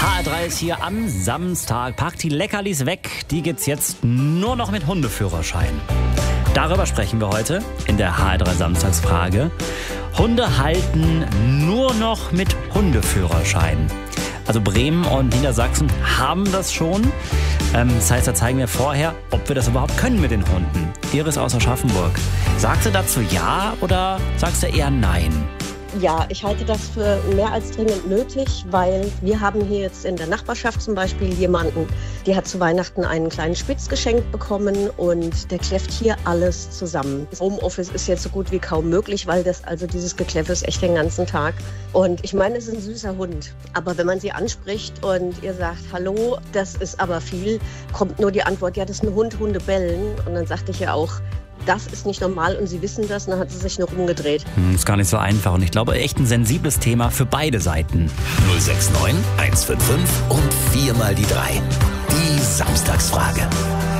HR3 ist hier am Samstag. Packt die Leckerlis weg. Die gibt's jetzt nur noch mit Hundeführerschein. Darüber sprechen wir heute in der HR3 Samstagsfrage. Hunde halten nur noch mit Hundeführerschein. Also Bremen und Niedersachsen haben das schon. Das heißt, da zeigen wir vorher, ob wir das überhaupt können mit den Hunden. Iris aus Aschaffenburg. Sagst du dazu ja oder sagst du eher nein? Ja, ich halte das für mehr als dringend nötig, weil wir haben hier jetzt in der Nachbarschaft zum Beispiel jemanden, der hat zu Weihnachten einen kleinen Spitz geschenkt bekommen und der kläfft hier alles zusammen. Das Homeoffice ist jetzt so gut wie kaum möglich, weil dieses Gekläffe ist echt den ganzen Tag. Und ich meine, es ist ein süßer Hund, aber wenn man sie anspricht und ihr sagt, hallo, das ist aber viel, kommt nur die Antwort, ja, das ist ein Hund, Hunde bellen. Und dann sagte ich ja auch, das ist nicht normal und Sie wissen das. Und dann hat sie sich noch umgedreht. Ist gar nicht so einfach und ich glaube, echt ein sensibles Thema für beide Seiten. 069 155 und 4 mal die 3. Die Samstagsfrage.